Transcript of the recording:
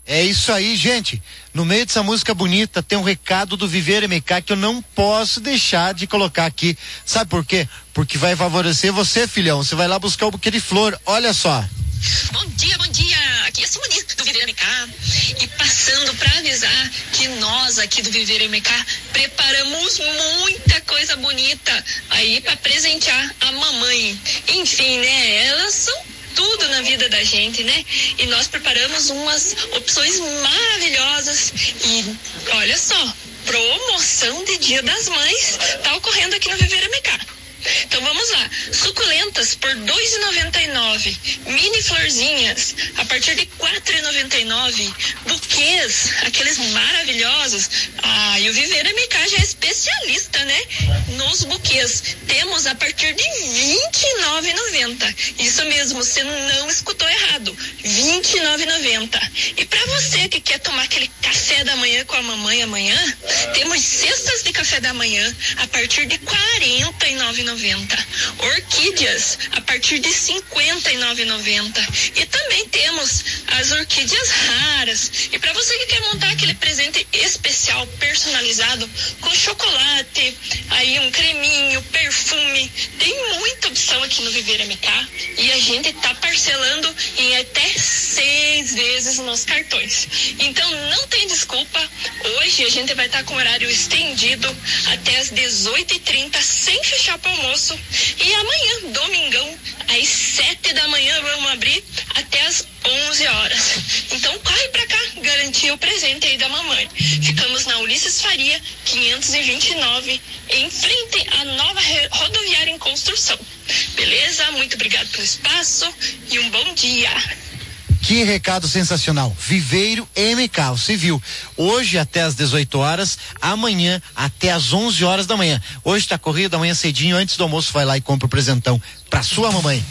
É isso aí, gente. No meio dessa música bonita tem um recado do Viver MK que eu não posso deixar de colocar aqui. Sabe por quê? Porque vai favorecer você, filhão. Você vai lá buscar o buquê de flor. Olha só. Bom dia, bom dia. Aqui é a Simone do Viver MK. E passando para avisar que nós aqui do Viver MK preparamos muita coisa bonita aí para presentear a mamãe. Enfim, né? Elas são tudo na vida da gente, né? E nós preparamos umas opções maravilhosas e olha só, promoção de Dia das Mães tá ocorrendo aqui no Viver MK. Então vamos lá, suculentas por R$ 2,99, mini florzinhas a partir de R$ 4,99, buquês, aqueles maravilhosos. E o Viver MK já é especialista, né? Nos buquês, temos a partir de R$ 29,90. Isso mesmo, você não escutou errado, R$ 29,90. E para você que quer tomar aquele café da manhã com a mamãe amanhã, temos cestas de café da manhã a partir de R$ 49,90. Orquídeas a partir de R$ 59,90. E também temos as orquídeas raras. E para você que quer montar aquele presente especial personalizado com chocolate, aí um creminho, perfume, tem muita opção aqui no Viver MK e a gente tá parcelando em até 6 vezes nos cartões. Então não tem desculpa. Hoje a gente vai estar com horário estendido até as 18h30 sem fechar para almoço. E amanhã, domingão, às 7 da manhã, vamos abrir até as 11 horas. Então corre pra cá, garantir o presente aí da mamãe. Ficamos na Ulisses Faria, 529, em frente à nova rodoviária em construção. Beleza? Muito obrigado pelo espaço e um bom dia. Que recado sensacional. Viveiro MK, você viu. Hoje até às 18 horas, amanhã até às 11 horas da manhã. Hoje tá corrido, amanhã cedinho, antes do almoço vai lá e compra o presentão pra sua mamãe.